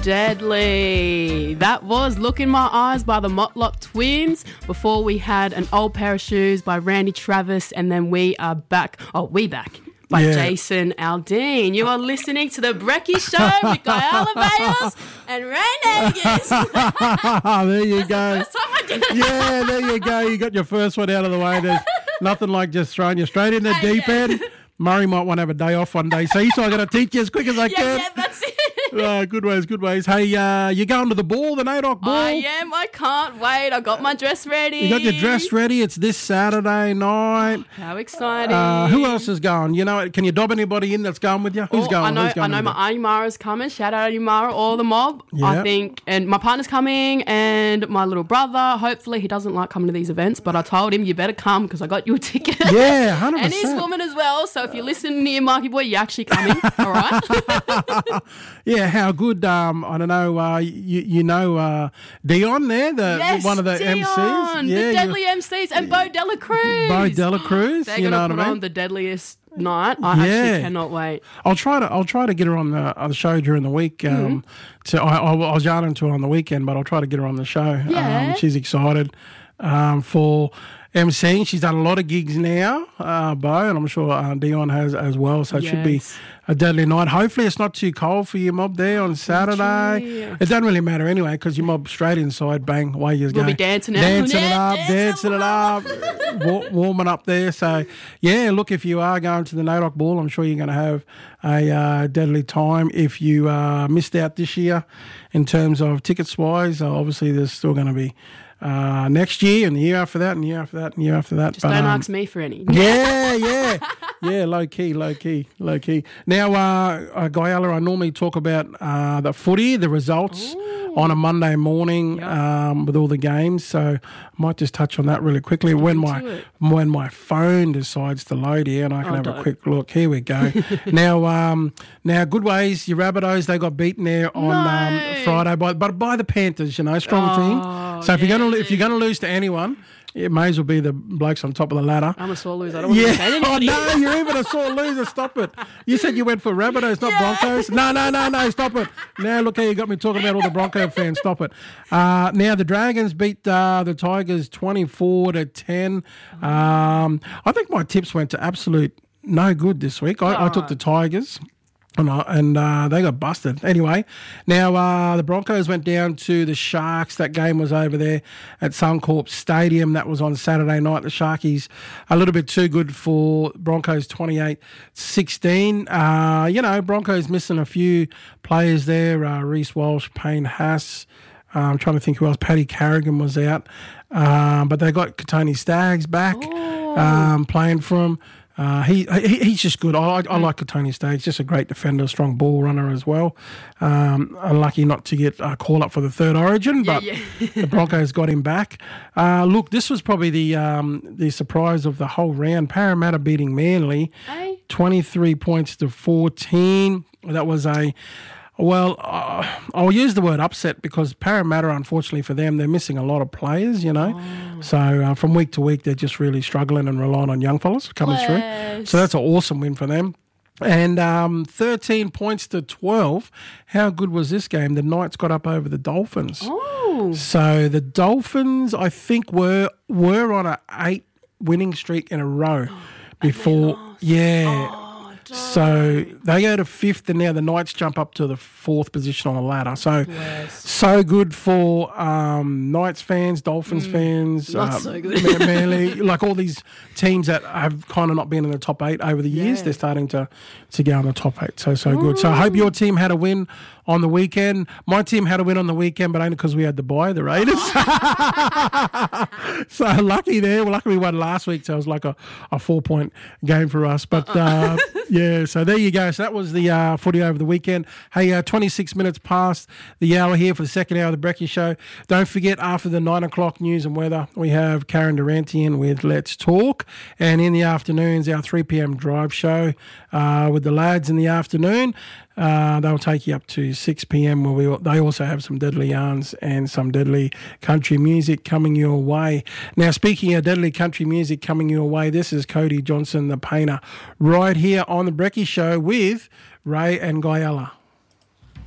Deadly. That was Look in My Eyes by the Motlop Twins. Before we had An Old Pair of Shoes by Randy Travis, and then We Are Back. Oh, We Back by Jason Aldean. You are listening to The Brekkie Show with Guy Bales and Ray Nagas. There you go. That's the first time I did it. Yeah, there you go. You got your first one out of the way. There's nothing like just throwing you straight in the deep end. Murray might want to have a day off one day, so I'm going to teach you as quick as I can. Yeah, that's it. Good ways. Hey, you going to the ball, the NAIDOC ball? I am. I can't wait. I got my dress ready. You got your dress ready? It's this Saturday night. How exciting. Who else is going? You know, can you dob anybody in that's going with you? Who's going? I know my Auntie Mara's coming. Shout out Auntie Mara, all the mob. Yep. I think. And my partner's coming and my little brother. Hopefully he doesn't like coming to these events, but I told him, you better come because I got you a ticket. Yeah, 100%. And his woman as well. So if you're listening near Marky Boy, you're actually coming. All right? Yeah, how good. I don't know, you know Dion there, one of the Dion, MCs. Yeah, the Deadly MCs, and Bo Dela Cruz. Bo Dela Cruz, They're you know going to what I put mean? on the deadliest night. I actually cannot wait. I'll try to get her on the show during the week. I was yarning to her on the weekend, but I'll try to get her on the show. Yeah. She's excited for MCing. She's done a lot of gigs now, Bo, and I'm sure Dion has as well. So it should be a deadly night. Hopefully it's not too cold for your mob there on Saturday. It doesn't really matter anyway because your mob straight inside, bang, away you go. We'll be dancing it up, warming up there. So, yeah, look, if you are going to the NAIDOC Ball, I'm sure you're going to have a deadly time. If you missed out this year in terms of tickets-wise, obviously there's still going to be next year and the year after that and the year after that and the year after that. Just don't ask me for any. Yeah, low key. Now, Guyala, I normally talk about the footy, the results on a Monday morning with all the games. So I might just touch on that really quickly. When my phone decides to load here and I can have a quick look. Here we go. Now, Goodways, your Rabbitohs, they got beaten there on Friday by the Panthers. You know, strong team. So if you're gonna lose to anyone, it may as well be the blokes on top of the ladder. I'm a sore loser. I don't want to lose to anybody. Oh, no, you're even a sore loser. Stop it. You said you went for Rabbitohs, not Broncos. No. Stop it. Now look how you got me talking about all the Bronco fans. Stop it. Now the Dragons beat the Tigers 24-10. I think my tips went to absolute no good this week. I took the Tigers. And they got busted. Anyway, now the Broncos went down to the Sharks. That game was over there at Suncorp Stadium. That was on Saturday night. The Sharkies a little bit too good for Broncos 28-16. Broncos missing a few players there. Reece Walsh, Payne Haas. I'm trying to think who else. Paddy Carrigan was out. But they got Katoni Staggs back playing for them. He's just good. I like Katoni Staggs. Just a great defender, strong ball runner as well. Unlucky not to get a call up for the third Origin, but the Broncos got him back. Look, this was probably the surprise of the whole round. Parramatta beating Manly, 23 points to 14. That was I'll use the word upset because Parramatta, unfortunately for them, they're missing a lot of players, So from week to week, they're just really struggling and relying on young fellas coming through. So that's an awesome win for them. And 13 points to 12. How good was this game? The Knights got up over the Dolphins. So the Dolphins, I think, were on an 8 winning streak in a row before. So they go to 5th, and now the Knights jump up to the 4th position on the ladder. So, so good for Knights fans, Dolphins fans, not so good. Manly, like all these teams that have kind of not been in the top 8 over the years. They're starting to get on the top 8. So good. So I hope your team had a win on the weekend. My team had a win on the weekend, but only because we had to buy the Raiders. So lucky there. Well, luckily we won last week, so it was like a 4-point game for us. But so there you go. So that was the footy over the weekend. Hey, 26 minutes past the hour here for the second hour of the Brekkie Show. Don't forget, after the 9 o'clock news and weather, we have Karen Durantian with Let's Talk. And in the afternoons, our 3 p.m. drive show with the lads in the afternoon. They'll take you up to 6 p.m. where they also have some deadly yarns and some deadly country music coming your way. Now, speaking of deadly country music coming your way, this is Cody Johnson, the painter, right here on the Brekkie Show with Ray and Guyala.